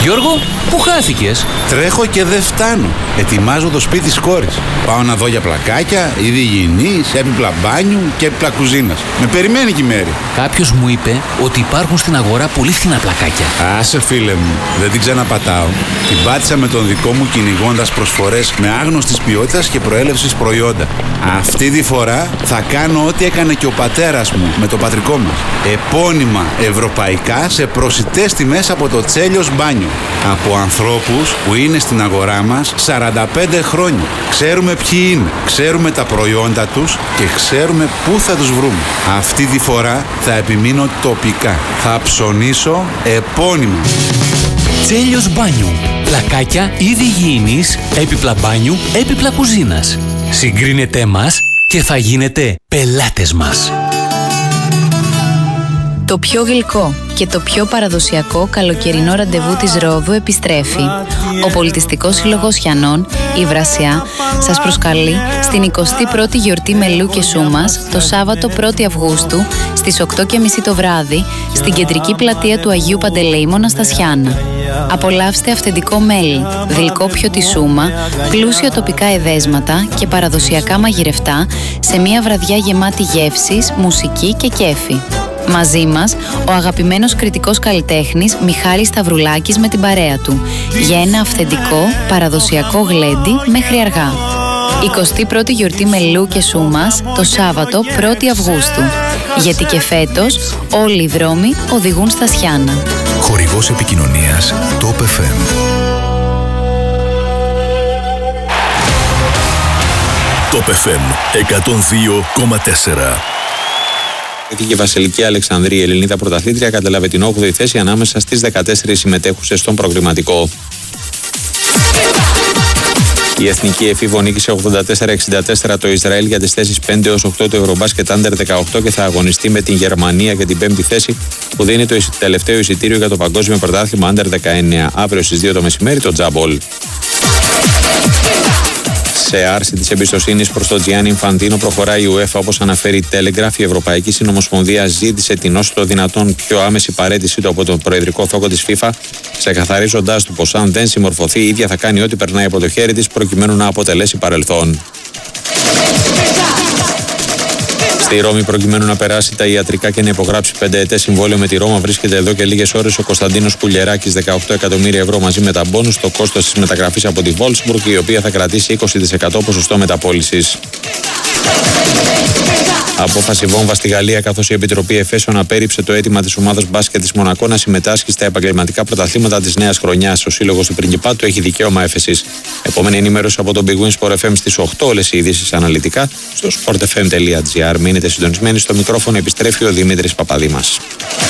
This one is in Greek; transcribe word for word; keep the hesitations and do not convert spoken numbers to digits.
Γιώργο, πού χάθηκες? Τρέχω και δεν φτάνω. Ετοιμάζω το σπίτι της κόρης. Πάω να δω για πλακάκια, είδη υγιεινής, έπιπλα μπάνιου και έπιπλα κουζίνας. Με περιμένει και η Μέρη. Κάποιος μου είπε ότι υπάρχουν στην αγορά πολύ φθηνά πλακάκια. Άσε φίλε μου, δεν την ξαναπατάω. Την πάτησα με τον δικό μου κυνηγώντας προσφορές με άγνωστης ποιότητας και προέλευσης προϊόντα. Αυτή τη φορά θα κάνω ό,τι έκανε και ο πατέρας μου με το πατρικό μας. Επώνυμα ευρωπαϊκά σε προσιτές τιμές από το Τσέλιος Μπάνιο. Από ανθρώπους που είναι στην αγορά μας σαράντα πέντε χρόνια. Ξέρουμε ποιοι είναι, ξέρουμε τα προϊόντα τους και ξέρουμε πού θα τους βρούμε. Αυτή τη φορά θα επιμείνω τοπικά. Θα ψωνίσω επώνυμα. Τσέλιος Μπάνιου. Πλακάκια, είδη υγιεινής, έπιπλα μπάνιου, έπιπλα κουζίνας. Συγκρίνετε μας και θα γίνετε πελάτες μας. Το πιο γλυκό και το πιο παραδοσιακό καλοκαιρινό ραντεβού της Ρόδου επιστρέφει. Ο Πολιτιστικός Σύλλογος Γιαννών, η Βρασιά, σας προσκαλεί στην εικοστή πρώτη γιορτή Μελού και Σούμας το Σάββατο πρώτη Αυγούστου στις οκτώ και μισή το βράδυ στην κεντρική πλατεία του Αγίου Παντελεήμωνα στα Σιάννα. Απολαύστε αυθεντικό μέλι, γλυκόπιο τη σούμα, πλούσια τοπικά εδέσματα και παραδοσιακά μαγειρευτά σε μια βραδιά γεμάτη γεύσεις, μουσική και κέφι. Μαζί μας, ο αγαπημένος κριτικός καλλιτέχνης Μιχάλης Σταυρουλάκης με την παρέα του, για ένα αυθεντικό, παραδοσιακό γλέντι μέχρι αργά. εικοστή πρώτη γιορτή Μελού και Σούμας, το Σάββατο πρώτη Αυγούστου. Γιατί και φέτος, όλοι οι δρόμοι οδηγούν στα Σιάννα. Χορηγός επικοινωνίας Top εφ εμ. Top εφ εμ εκατόν δύο κόμμα τέσσερα. Η Βασιλική Αλεξανδρία, η Ελληνίδα πρωταθλήτρια, κατέλαβε την όγδοη θέση ανάμεσα στις δεκατέσσερις συμμετέχουσες στον προκριματικό. Η Εθνική Εφήβο νίκησε ογδόντα τέσσερα εξήντα τέσσερα το Ισραήλ για τις θέσεις πέντε έως οκτώ του Ευρωμπάσκετ Under δεκαοκτώ και θα αγωνιστεί με την Γερμανία για την πέμπτη θέση που δίνει το τελευταίο εισιτήριο για το Παγκόσμιο Πρωτάθλημα Under δεκαεννέα. Αύριο στις δύο το μεσημέρι το Τζαμπόλ. Σε άρση της εμπιστοσύνης προς τον Τζιάννι Ινφαντίνο προχωράει η UEFA, όπως αναφέρει η Telegraph. Η Ευρωπαϊκή Συνομοσπονδία ζήτησε την όσο το δυνατόν πιο άμεση παραίτησή του από τον προεδρικό θόκο της FIFA, ξεκαθαρίζοντάς του πως αν δεν συμμορφωθεί η ίδια θα κάνει ό,τι περνάει από το χέρι της προκειμένου να αποτελέσει παρελθόν. Στη Ρώμη, προκειμένου να περάσει τα ιατρικά και να υπογράψει πενταετές συμβόλαιο με τη Ρώμα, βρίσκεται εδώ και λίγες ώρες ο Κωνσταντίνος Κουλιεράκης, δεκαοκτώ εκατομμύρια ευρώ μαζί με τα μπόνους, το κόστος της μεταγραφής από τη Wolfsburg, η οποία θα κρατήσει είκοσι τοις εκατό ποσοστό μεταπώλησης. Απόφαση βόμβα στη Γαλλία, καθώς η Επιτροπή Εφέσεων απέρριψε το αίτημα της ομάδας μπάσκετ της Μονακό να συμμετάσχει στα επαγγελματικά πρωταθλήματα της νέας χρονιάς. Ο σύλλογος του Πριγκιπάτου έχει δικαίωμα έφεσης. Επόμενη ενημέρωση από τον Big Win Sport εφ εμ στις οκτώ. Όλες οι ειδήσεις αναλυτικά στο sport f m τελεία g r. Μείνετε συντονισμένοι, στο μικρόφωνο επιστρέφει ο Δημήτρης Παπαδήμας.